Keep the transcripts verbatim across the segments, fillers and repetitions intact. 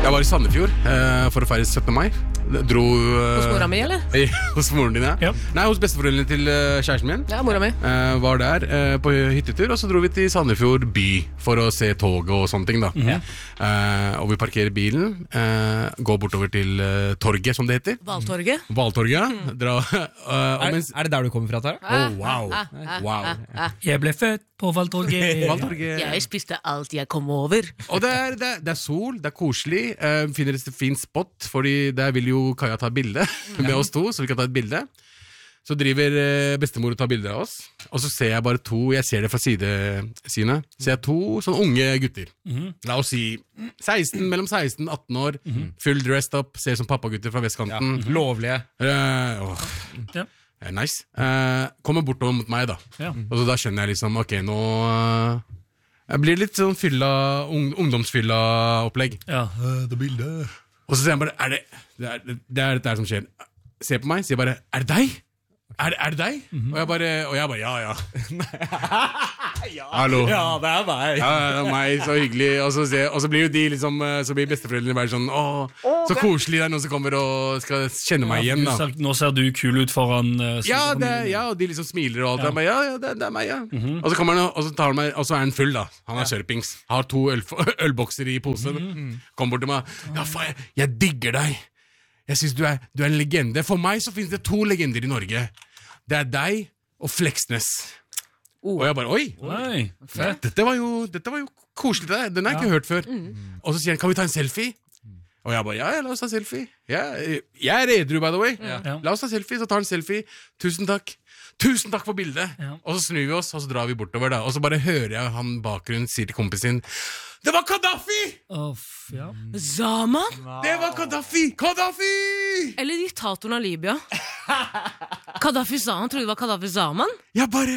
Jeg var i Sandefjord uh, for å feire syttende mai. Dro uh, Hos mora mi, eller? Hos moren din, ja. Ja. Nei, hos besteforeldrene til uh, kjæresten min. Ja, mora mi. Uh, var der uh, på hyttetur, og så dro vi til Sandefjord by for å se toget og sånne ting da. Mhm. uh, Og vi parkerer bilen, uh, går bortover til uh, torget, som det heter. Valtorget. Valtorget. Mm. Dra, uh, og Er, mens, er det der du kommer fra, Tara? oh, wow. wow. Jeg ble født på Valtorget. Valtorget. Jeg spiste alt jeg kom over. Og det er, det, er, det er sol, det er koselig. uh, Finner et fint spot, fordi der vil jo Kaja ta et bilde med oss to, så vi kan ta et bilde. Så driver uh, bestemor og tar bilder av oss, og så ser jeg bare to, jeg ser det fra sidesine, ser jeg to sånne unge gutter. Mm-hmm. La oss si seksten, mellom seksten og atten år, mm-hmm. full dressed up, ser som pappagutter fra vestkanten. Ja. Lovlige. Uh, åh. Ja. Nice. Uh, kommer bortover mot meg da. Ja. Og så da skjønner jeg liksom, ok, nå uh, jeg blir litt sånn fylla, ung, ungdomsfylla opplegg. Ja, det bildet. Og så sier han bare, er det, det er det er dette her som skjer. Se på meg, sier bare, er det deg? Er, er det deg? Mm-hmm. Og jeg bare, og jeg bare, ja, ja. ja. Hallo. Ja, det er meg. Ja, det er meg, så hyggelig. Og så, se, og så blir jo de liksom, så blir besteforeldrene bare sånn, åh, så koselig det er noen som kommer og skal kjenne meg igjen da. Ser, nå ser du kul ut foran uh, ja, det, ja, og de liksom smiler og alt. Ja. Jeg bare, ja, ja, det, det er meg, ja. Mm-hmm. Og så kommer han, og så tar han meg, og så er han full da. Han er sørpings. Har to øl, ølbokser i posen. Mm-hmm. Kommer bort til meg. Ja, faen, jeg, jeg digger deg. Jeg synes du er, du er en legende. For meg så finnes det to legender i Norge. Det er deg og Fleksnes. Oh. Og jeg bare, oi, Oi, fett. dette var jo, dette var jo koselig det. Den har jeg ja. ikke hørt før. Mm. Og så sier han, kan vi ta en selfie? Og jeg bare, ja, ja, la oss ta selfie. Jeg, jeg er edru, by the way. Ja. Ja. La oss ta selfie, så tar han selfie. Tusen takk. Tusen takk for bildet. Ja. Og så snur vi oss, og så drar vi bortover da. Og så bare hører jeg han bakgrunnen sier til kompisen sin, det var Gaddafi! Oh, ja. Zaman? Wow. Det var Gaddafi! Gaddafi! Eller diktatoren av Libya. Gaddafi Zaman, tror du det var Gaddafi Zaman? Jeg bare...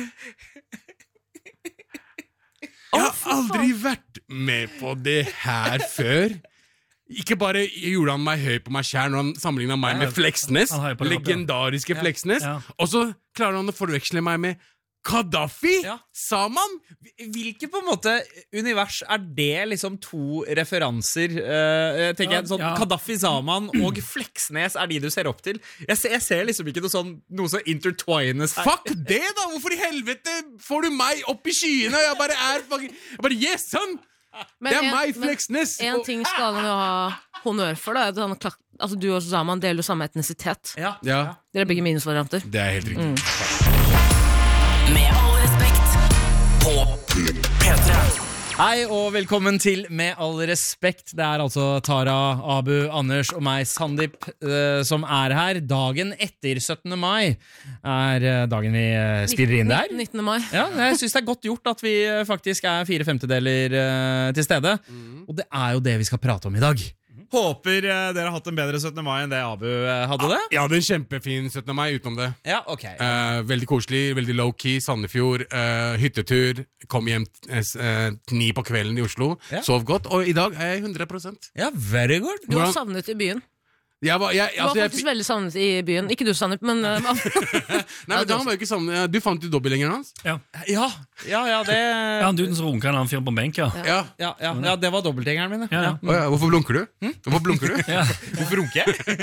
Jeg har aldri vært med på det her før. Ikke bare gjorde han meg høy på meg selv når han sammenlignet meg med Fleksnes, legendariske Fleksnes, ja. Og så klarer han å forveksle meg med Gaddafi? Ja. Zaman? Hvilke på en måte univers er det liksom to referanser? Uh, tenker ja, jeg sånn, ja. Gaddafi, Zaman og Fleksnes er de du ser opp til. Jeg ser, jeg ser liksom ikke noe sånn, noe så intertwines her. Fuck det da! Hvorfor i helvete får du meg opp i skyene? Jeg bare er fucking... Jeg bare, yes, son! Men det er en, meg, Fleksnes! En ting skal han jo ha honnør for da, at han, altså, du og Zaman deler jo samme etnisitet. Ja. Ja. Dere er begge minusvarianter. Det er helt riktig. Mm. Med all respekt på P tre. Hei og velkommen til Med all respekt. Det er altså Tara, Abu, Anders og meg, Sandeep, uh, som er her. Dagen etter syttende mai er uh, dagen vi uh, spiller inn der. nittende mai. Ja, jeg synes det er godt gjort at vi uh, faktisk er fire femtedeler uh, til stede. Mm. Og det er jo det vi skal prate om i dag. Håper uh, dere har hatt en bedre syttende mai enn det Abu uh, hadde det. Ja, det er en kjempefin syttende mai utenom det. Ja, ok. Uh, veldig koselig, veldig low-key, Sandefjord, uh, hyttetur, kom hjem uh, ni på kvelden i Oslo, ja. Sov godt, og i dag er jeg hundre prosent. Ja, very good. Du har savnet i byen. Jeg var, jeg, du var altså, faktisk jeg, veldig savnet i byen. Ikke du, Sandeep, men... Uh, Nei, men han var jo ikke savnet. Du fant jo dobbeltgjengeren hans? Ja. Ja, ja, ja, det... Ja, han duden som runker han fyrer på en benk, ja. Ja, ja, ja, ja det var dobbeltgjengeren min. Ja, ja. Oh, ja. Hvorfor blunker du? Hm? Hvorfor blunker du? Ja. Hvorfor runker jeg?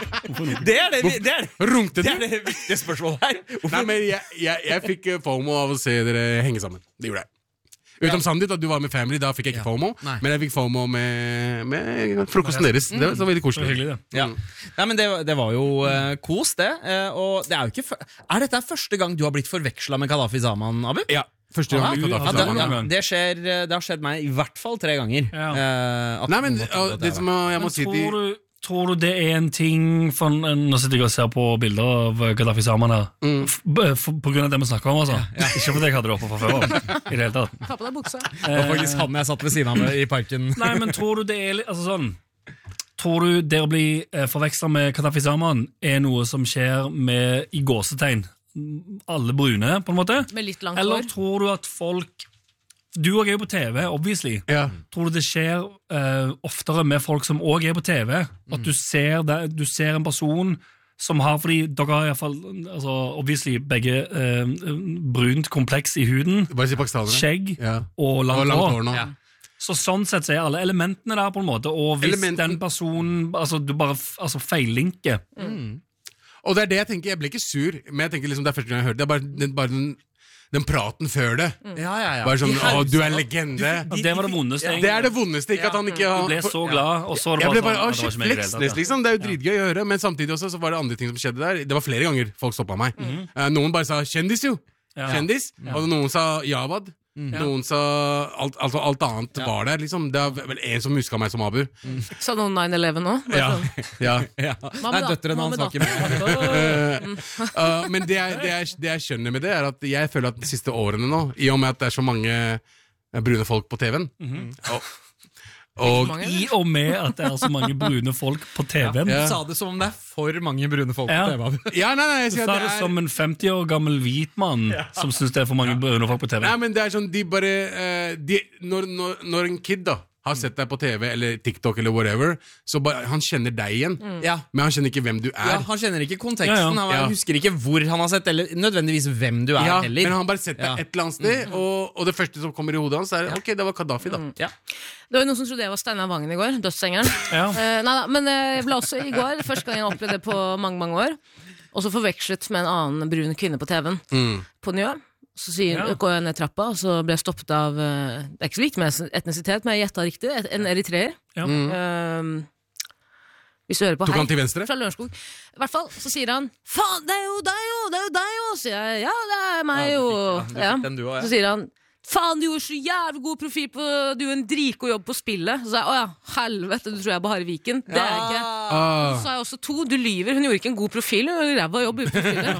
Det er det, det, er det. Runkte du? Det er det viktige spørsmålet her. Hvorfor? Nei, men jeg, jeg, jeg fikk FOMO av å se dere henge sammen. Det gjorde jeg. Utom Sandeep, at du var med family, da fikk jeg ikke ja. FOMO. Nei. Men jeg fikk FOMO med, med frokosten deres. Det var så veldig koselig. Det var hyggelig, det. Ja. Nei, men det, det var jo uh, kos, det. Uh, og det er jo ikke... Er dette første gang du har blitt forvekslet med Gaddafi Zaman, Abu? Ja. Første gang med Gaddafi Zaman. Ja, det, skjer, det har skjedd meg i hvert fall tre ganger. Ja. Uh, Nei, men uh, det som jeg må si til... Tror du det er en ting for, nå sitter jeg og ser på bilder av Gaddafi Zaman her mm. for, for, på grunn av det vi snakker om altså. Ja, ja. Ikke fordi jeg hadde det oppe fra før i det hele tatt. Ta på deg buksa. Det var faktisk han jeg satt ved siden av med i parken. Nei, men tror du det er altså sånn, tror du det å bli eh, forvekslet med Gaddafi Zaman er noe som skjer med i gåsetegn alle brune på en måte? Med litt langt hår. Eller tror du at folk du også er jo på T V, obviously. Ja. Tror du det skjer uh, oftere med folk som også er på T V? Mm. At du ser, det, du ser en person som har, fordi dere har i hvert fall, altså, obviously, begge uh, brunt kompleks i huden, si skjegg ja. og langt, og langt hår. hår ja. Så sånn sett så er alle elementene der på en måte, og hvis Elementen- den personen, altså du bare f- altså, feillinker. Og det er det jeg tenker, jeg ble ikke sur, men jeg tenker liksom, det er første gang jeg har hørt det, det er bare, den, bare den, den praten før det. Ja, ja, ja. Bare sånn, De å, du er hauser- legende. Og det var det vondeste. Det egentlig. er det vondeste, ikke at han ikke Du ble så glad, og så var det Jeg ble bare bare, å sånn, ja, det var shit, ikke meg i det hele tatt, Fleksnes ja. liksom, det er jo dritgøy å høre. Men samtidig også, så var det andre ting som skjedde der. Det var flere ganger folk stoppet meg. Eh, Noen bare sa, kjendis jo, Ja. kjendis. Og noen sa Javad. Noen sa alt, altså alt annet var der, liksom. Det er vel en som huska meg som Abu. Sa noen nine eleven nå? Ja, ja. Ja. Hva Nei, med døtteren da- hans hva var med ikke med. Uh, men det jeg, det, jeg, det jeg skjønner med det, er at jeg føler at de siste årene nå, i og med at det er så mange eh, brune folk på T V-en og, og mange? I og med at det er så mange brune folk på T V-en. Du Ja. sa det som om det er for mange brune folk Ja. på T V. Ja, nei, nei, jeg Du sier sa at det det er som en femti år gammel hvit mann som syns det er for mange brune folk på T V. Nei, men det er sånn, de bare eh, de, når, når, når en kid da har sett deg på T V eller TikTok eller whatever, så bare, han kjenner deg igjen, Ja. men han kjenner ikke hvem du er. Ja, han kjenner ikke konteksten, Ja, ja. han Ja. husker ikke hvor han har sett, eller nødvendigvis hvem du er Ja, heller. men han har bare sett deg Ja. et eller annet sted, og, og det første som kommer i hodet hans er, ok, det var Gaddafi da. Ja. Det var jo noen som trodde jeg var Steinar Vangen i går, dødsengeren. Ja. Eh, nei da, men eh, jeg ble også i går, første gang jeg opplevde det på mange, mange år, også forvekslet med en annen brun kvinne på T V-en Mm. på Njø. Så sier, Ja. går jeg ned trappa, og så ble jeg stoppet av eh, det er ikke så viktig med etnisitet, men jeg gjetta riktig. et- En eritreer. Ja. Eh, hvis du hører på Tok hei han til venstre? fra Lørenskog. I hvert fall så sier han 'faen, det er jo deg jo, det er jo deg jo', sier jeg. Ja, det er meg jo. Ja, du fikk- ja, du fikk den du også, ja. Så sier han 'faen, du gjorde så jævlig god profil på Du gjorde en dritgod jobb på spillet'. Så sa jeg 'å ja, helvete, du tror jeg er på Harry Viken'. Det er jeg ikke. Ah. Så sa jeg også to, du lyver, hun gjorde ikke en god profil, hun gjorde ræva jobb ute på spillet.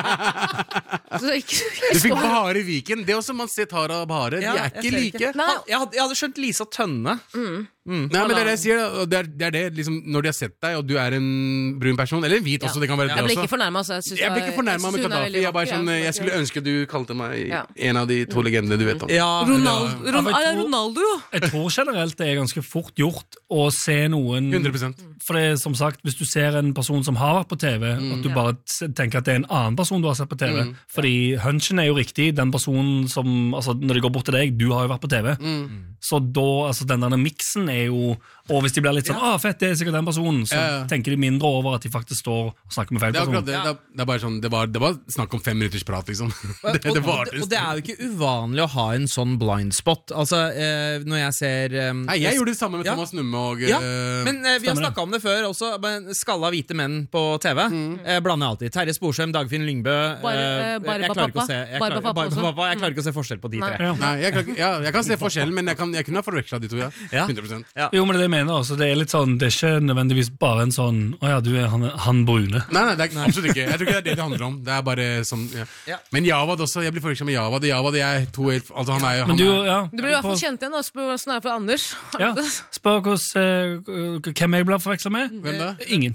Så ikke, ikke Du fikk stå- Bahare i Viken. Det er også man ser Tara og Bahare. De Ja, er jeg ikke ser like. Nei, Han, jeg, hadde, jeg hadde skjønt Lisa Tønne. Nei, men det er det jeg sier, da, og det er det, er det liksom, når de har sett deg, og du er en brun person, eller en hvit også, det kan være jeg det ble også. ikke fornærmet, så jeg synes Jeg ble det ikke var- fornærmet jeg med synes hun er Gaddafi. veldig Jeg, bare vakker, sånn, ja. jeg skulle ønske du kalte meg Ja. en av de to legendene du vet om. Ja, Ronaldo, Ja, Ron, men jeg er det tror- Ronaldo, jo! Jeg tror generelt det er ganske fort gjort å se noen hundre prosent. For det er som sagt, hvis du ser en person som har vært på T V, at du bare s- tenker at det er en annen person du har sett på T V. Fordi hunchen er jo riktig. Den personen som, altså Når de går bort til deg, du har jo vært på T V. Så da, altså den der miksen er jo Og hvis de blir litt sånn 'Å, fett, det er sikkert den personen', så Ja, ja. tenker de mindre over at de faktisk står og snakker med feil Det er person. akkurat det. Det er, det er bare sånn, det var, det var snakk om fem minutters prat, liksom. Og, Det, det og, varte en og det er jo ikke uvanlig å ha en sånn blind spot. Altså, eh, når jeg ser eh, Nei, jeg gjorde det samme med Ja. Thomas Numme og Ja, eh, men eh, vi har stemmer det. snakka om det før også. men Skalla hvite menn på T V eh, blander jeg alltid. Terje Sporsem, Dagfinn Lyngbø. Bare- eh, eh, Barba jeg klarer ikke å Pappa. se jeg Barba klarer, Pappa Barba også. Pappa, jeg klarer ikke å se forskjell på de Nei. tre. Ja. Nei, jeg, kan, ikke- ja, jeg kan se forskjellen, men jeg, kan, jeg kunne ha forveksla de to, ja. Ja. hundre prosent. Ja. Jo, men det er det jeg mener. Altså, det er litt sånn, det er ikke nødvendigvis bare en sånn 'Å ja, du er han, han brune'. Nei, nei, det er absolutt ikke. Jeg tror ikke det er det det handler om. Det er bare sånn, ja. Ja. Men Javad også. Jeg blir forveksla med Javad. Javad er to helt Altså, han er jo Men han du, er, ja, Du blir i hvert fall kjent igjen, da. Spør hvordan det er for Anders. ja, spør hvordan, eh, hvem jeg blir forveksla med. Hvem da? Ingen.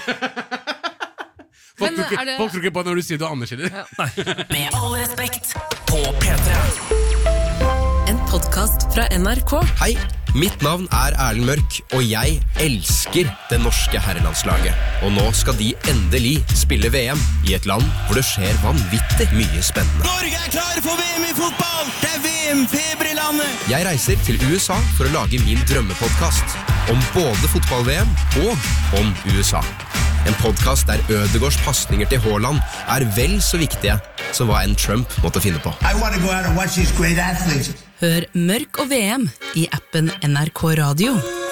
Folk, Men tror ikke, er det- folk tror ikke på det når du sier du er Anders heller. Med all respekt på P tre. En podkast fra N R K. Hei, mitt navn er Erlend Mørk, og jeg elsker det norske herrelandslaget. Og nå skal de endelig spille V M i et land hvor det skjer vanvittig mye spennende. Norge er klare for V M i fotball! Det er V M-feber i landet! Jeg reiser til U S A for å lage min drømmepodkast om både fotball-V M og om U S A. En podcast der Ødegaards pasninger til Haaland er vel så viktige som hva en Trump måtte finne på. I want to go out and watch these great athletes. Hør Mørk og V M i appen N R K Radio.